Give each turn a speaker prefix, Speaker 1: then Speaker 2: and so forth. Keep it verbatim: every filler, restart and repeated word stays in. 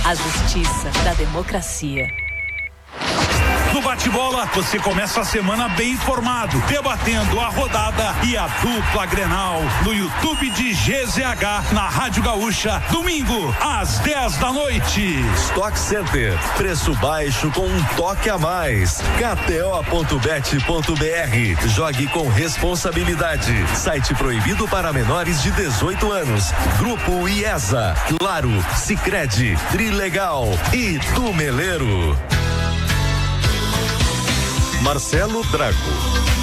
Speaker 1: a justiça da democracia.
Speaker 2: No bate-bola, você começa a semana bem informado, debatendo a rodada e a dupla Grenal no YouTube de G Z H, na Rádio Gaúcha, domingo, às dez da noite.
Speaker 3: Stock Center, preço baixo com um toque a mais. K T O ponto bet ponto B R. Jogue com responsabilidade. Site proibido para menores de dezoito anos. Grupo IESA, Claro, Sicredi, Trilegal e Tumeleiro. Marcelo Drago.